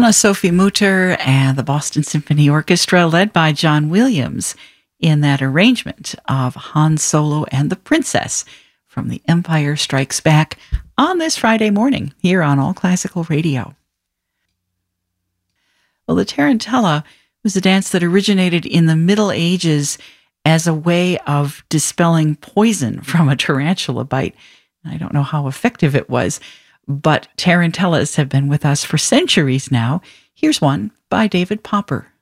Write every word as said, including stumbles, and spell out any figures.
Anna-Sophie Mutter and the Boston Symphony Orchestra, led by John Williams, in that arrangement of Han Solo and the Princess from The Empire Strikes Back on this Friday morning here on All Classical Radio. Well, the tarantella was a dance that originated in the Middle Ages as a way of dispelling poison from a tarantula bite. I don't know how effective it was, but tarantellas have been with us for centuries now. Here's one by David Popper.